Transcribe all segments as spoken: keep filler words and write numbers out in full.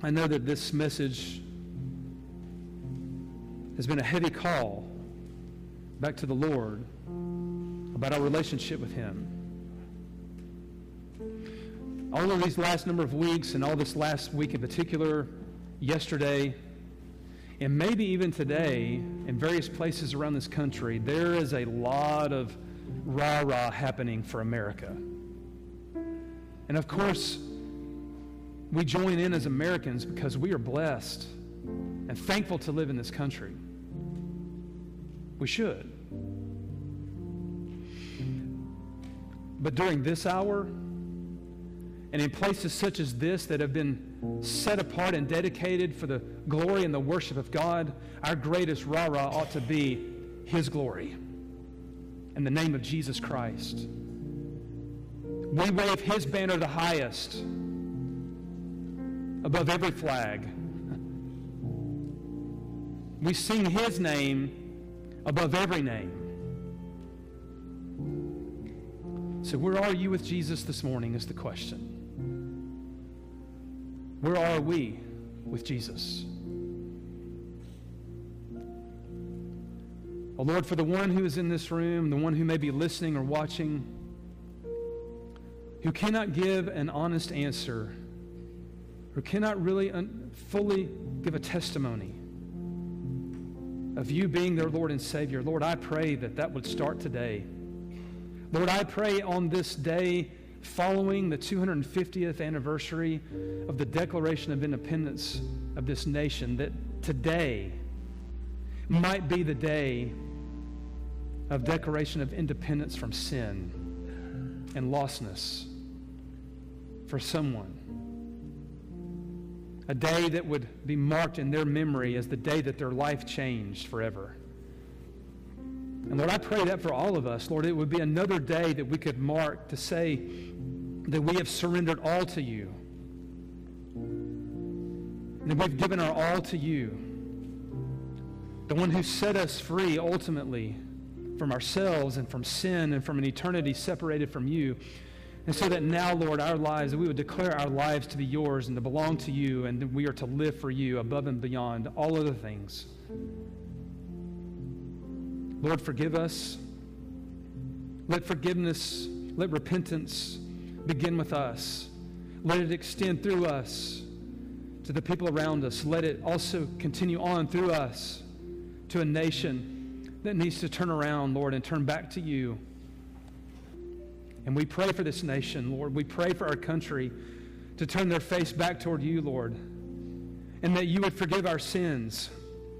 I know that this message has been a heavy call back to the Lord about our relationship with Him. All of these last number of weeks, and all this last week in particular, yesterday, and maybe even today, in various places around this country, there is a lot of rah-rah happening for America. And of course, we join in as Americans because we are blessed and thankful to live in this country. We should. But during this hour, and in places such as this that have been set apart and dedicated for the glory and the worship of God, our greatest rah-rah ought to be His glory in the name of Jesus Christ. We wave His banner the highest above every flag. We sing His name above every name. So where are you with Jesus this morning is the question. Where are we with Jesus? Oh Lord, for the one who is in this room, the one who may be listening or watching, who cannot give an honest answer, who cannot really un- fully give a testimony of you being their Lord and Savior, Lord, I pray that that would start today. Lord, I pray on this day following the two hundred fiftieth anniversary of the Declaration of Independence of this nation, that today might be the day of declaration of independence from sin and lostness for someone. A day that would be marked in their memory as the day that their life changed forever. And Lord, I pray that for all of us, Lord, it would be another day that we could mark to say that we have surrendered all to you. And that we've given our all to you. The one who set us free ultimately from ourselves and from sin and from an eternity separated from you. And so that now, Lord, our lives, that we would declare our lives to be yours and to belong to you, and that we are to live for you above and beyond all other things. Lord, forgive us. Let forgiveness, let repentance begin with us. Let it extend through us to the people around us. Let it also continue on through us to a nation that needs to turn around, Lord, and turn back to you. And we pray for this nation, Lord. We pray for our country to turn their face back toward you, Lord, and that you would forgive our sins,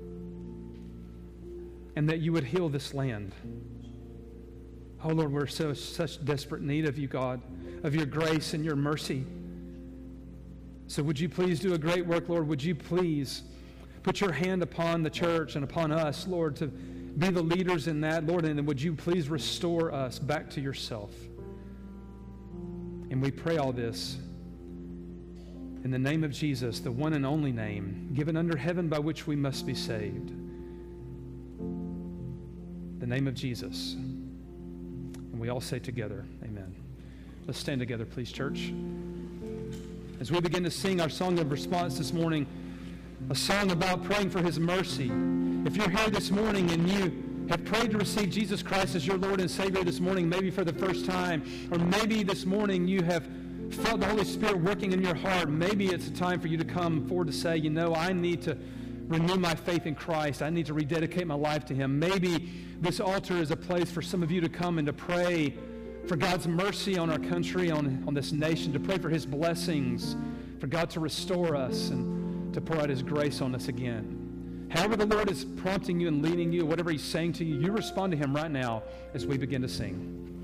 and that you would heal this land. Oh, Lord, we're so such desperate need of you, God, of your grace and your mercy. So would you please do a great work, Lord? Would you please put your hand upon the church and upon us, Lord, to be the leaders in that, Lord, and would you please restore us back to yourself? And we pray all this in the name of Jesus, the one and only name given under heaven by which we must be saved. The name of Jesus. And we all say together, amen. Let's stand together, please, church. As we begin to sing our song of response this morning, a song about praying for His mercy. If you're here this morning and you have prayed to receive Jesus Christ as your Lord and Savior this morning, maybe for the first time, or maybe this morning you have felt the Holy Spirit working in your heart, maybe it's a time for you to come forward to say, you know, I need to renew my faith in Christ. I need to rededicate my life to Him. Maybe this altar is a place for some of you to come and to pray for God's mercy on our country, on, on this nation, to pray for His blessings, for God to restore us and to pour out His grace on us again. However the Lord is prompting you and leading you, whatever He's saying to you, you respond to Him right now as we begin to sing.